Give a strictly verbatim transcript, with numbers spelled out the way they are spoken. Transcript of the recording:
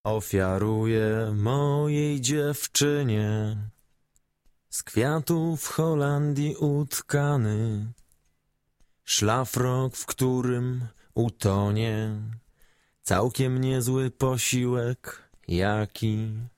Ofiaruję mojej dziewczynie z kwiatów Holandii utkany szlafrok, w którym utonie całkiem niezły posiłek, jaki